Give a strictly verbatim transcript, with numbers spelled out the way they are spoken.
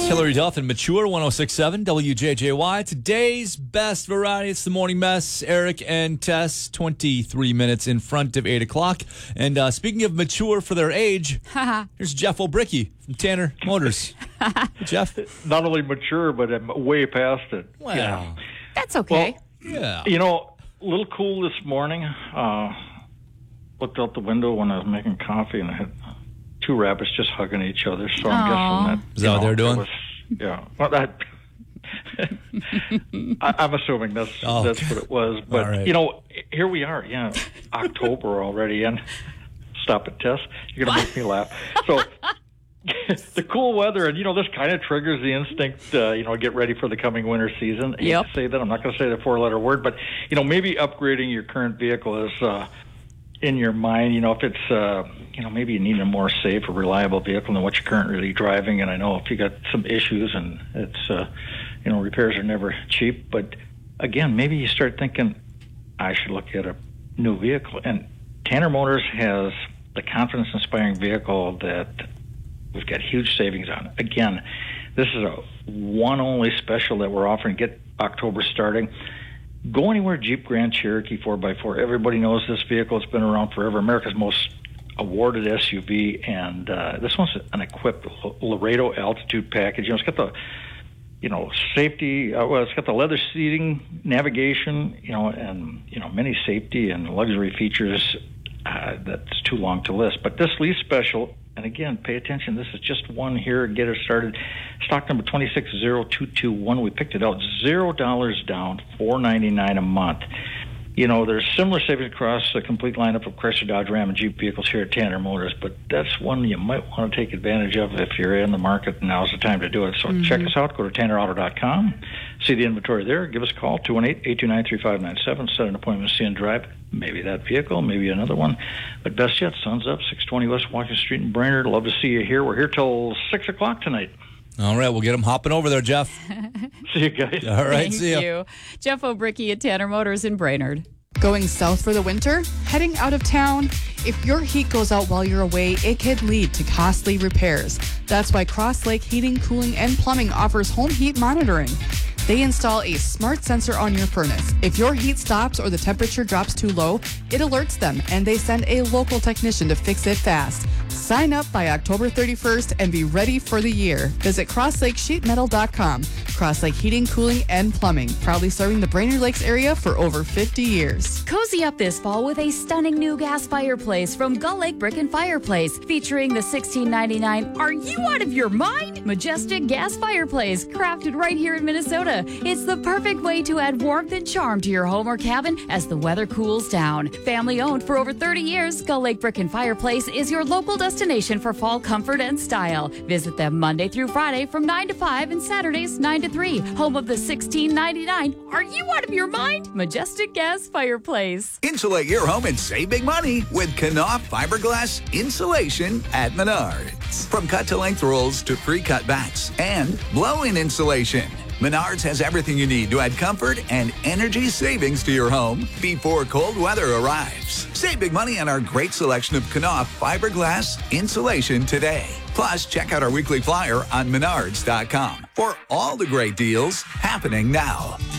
Hillary Duff and Mature one oh six point seven W J J Y. Today's best variety. It's the morning mess. Eric and Tess, twenty-three minutes in front of eight o'clock. And uh, speaking of mature for their age, here's Jeff O'Bricky from Tanner Motors. Jeff? Not only mature, but I'm way past it. Wow. Yeah. That's okay. Well, Yeah. you know, a little cool this morning. Uh, looked out the window when I was making coffee, and I had two rabbits just hugging each other. So I'm Aww. guessing that. Is that what know, they're doing? Was, yeah. Well, that. I, I'm assuming that's Oh, that's what it was. But all right. you know, here we are. Yeah, October already, and stop it, Tess. You're gonna make me laugh. So. The cool weather, and you know, this kind of triggers the instinct, uh, you know, get ready for the coming winter season. I hate Yep. to say that. I'm not going to say the four-letter word, but you know, maybe upgrading your current vehicle is uh, in your mind. You know, if it's, uh, you know, maybe you need a more safe or reliable vehicle than what you're currently driving. And I know if you got some issues, and it's, uh, you know, repairs are never cheap. But again, maybe you start thinking, I should look at a new vehicle. And Tanner Motors has the confidence-inspiring vehicle that we've got huge savings on. Again, this is a one-only special that we're offering. Get October starting. Go anywhere, Jeep Grand Cherokee four by four. Everybody knows this vehicle. It's been around forever. America's most awarded S U V. And uh, this one's an equipped Laredo altitude package. You know, it's got the, you know, safety. Uh, well, it's got the leather seating, navigation, you know, and, you know, many safety and luxury features. Uh, that's too long to list. But this lease special, and again, pay attention, this is just one here. Get it started. Stock number two six zero two two one. We picked it out. Zero dollars down, four ninety-nine a month. You know, there's similar savings across a complete lineup of Chrysler, Dodge, Ram, and Jeep vehicles here at Tanner Motors, but that's one you might want to take advantage of if you're in the market. Now's the time to do it. So mm-hmm. check us out. Go to tanner auto dot com. See the inventory there. Give us a call, two one eight, eight two nine, three five nine seven. Set an appointment to see and drive. Maybe that vehicle, maybe another one. But best yet, sun's up, six twenty West Washington Street in Brainerd. Love to see you here. We're here till six o'clock tonight. All right, we'll get them hopping over there, Jeff. See you guys. All right, Thank see ya. you. Jeff O'Bricky at Tanner Motors in Brainerd. Going south for the winter? Heading out of town? If your heat goes out while you're away, it could lead to costly repairs. That's why Cross Lake Heating, Cooling, and Plumbing offers home heat monitoring. They install a smart sensor on your furnace. If your heat stops or the temperature drops too low, it alerts them, and they send a local technician to fix it fast. Sign up by October thirty-first and be ready for the year. Visit cross lake sheet metal dot com. Cross Lake Heating, Cooling, and Plumbing, proudly serving the Brainerd Lakes area for over fifty years. Cozy up this fall with a stunning new gas fireplace from Gull Lake Brick and Fireplace, featuring the sixteen ninety-nine Are You Out of Your Mind? Majestic gas fireplace, crafted right here in Minnesota. It's the perfect way to add warmth and charm to your home or cabin as the weather cools down. Family owned for over thirty years, Gull Lake Brick and Fireplace is your local destination for fall comfort and style. Visit them Monday through Friday from nine to five and Saturdays nine to three. Home of the sixteen ninety-nine Are You Out of Your Mind? Majestic gas fireplace. Insulate your home and save big money with Knauf fiberglass insulation at Menards. From cut-to-length rolls to pre-cut bats and blow-in insulation, Menards has everything you need to add comfort and energy savings to your home before cold weather arrives. Save big money on our great selection of Knauf fiberglass insulation today. Plus, check out our weekly flyer on menards dot com for all the great deals happening now.